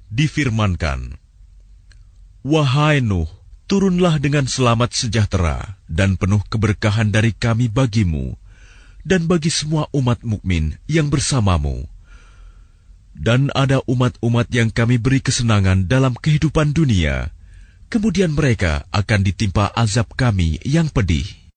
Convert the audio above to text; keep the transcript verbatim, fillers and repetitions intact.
difirmankan, "Wahai Nuh, turunlah dengan selamat sejahtera dan penuh keberkahan dari kami bagimu dan bagi semua umat mukmin yang bersamamu. Dan ada umat-umat yang kami beri kesenangan dalam kehidupan dunia, kemudian mereka akan ditimpa azab kami yang pedih."